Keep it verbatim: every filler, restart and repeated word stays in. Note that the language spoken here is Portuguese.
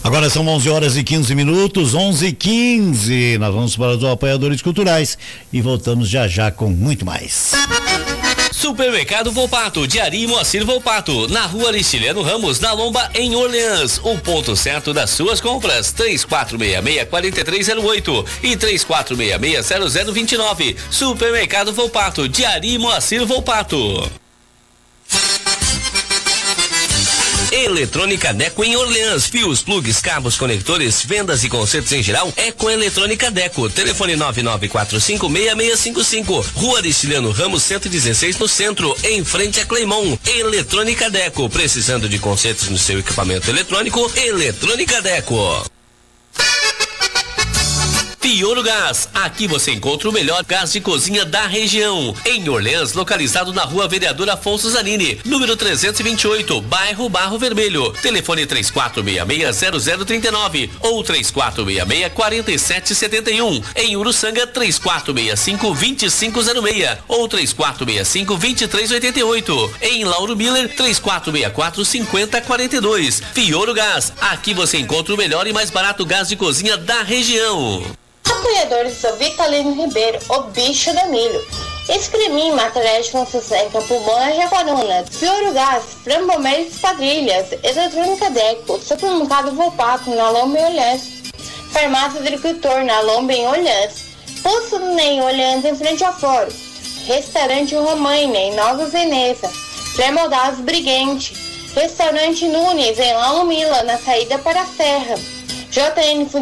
Agora são onze horas e quinze minutos, onze e quinze. Nós vamos para os apoiadores culturais e voltamos já já com muito mais. Supermercado Volpato, de Ari e Moacir Volpato, na rua Aristiliano Ramos, na Lomba, em Orleans. O ponto certo das suas compras, três quatro seis seis, quatro três zero oito e três quatro seis seis, zero zero dois nove. Supermercado Volpato, de Ari e Moacir Volpato. Eletrônica Deco em Orleans, fios, plugs, cabos, conectores, vendas e consertos em geral é com Eletrônica Deco. Telefone nove nove quatro cinco seis seis cinco cinco, Rua Aristiliano Ramos cento e dezesseis no centro, em frente a Cleimon. Eletrônica Deco, precisando de consertos no seu equipamento eletrônico, Eletrônica Deco. Fioro Gás, aqui você encontra o melhor gás de cozinha da região. Em Orleans, localizado na rua Vereador Afonso Zanini, número trezentos e vinte e oito, bairro Barro Vermelho. Telefone três quatro seis seis, zero zero três nove ou três quatro seis seis, quatro sete sete um. Em Uruçanga, três quatro seis cinco, dois cinco zero seis ou três quatro seis cinco, dois três oito oito. Em Lauro Miller, três quatro seis quatro, cinco zero quatro dois. Fioro Gás, aqui você encontra o melhor e mais barato gás de cozinha da região. Apoiadores do Vitalino Ribeiro, o bicho da milho. Escremin, materiais de construção, pulmão e Jaguaruna, Fioro Gás, Frambomer e Esquadrilhas, Eletrônica Deco, Supermercado Volpato, na Lomba em Olhãs, Farmácia Agricultor, na Lomba em Olhãs, Posto do Ney, Olhãs, em frente ao Fórum, Restaurante Romaine, em Nova Veneza, Pré-Moldados Briguente, Restaurante Nunes, em Laumila, na saída para a Serra, J N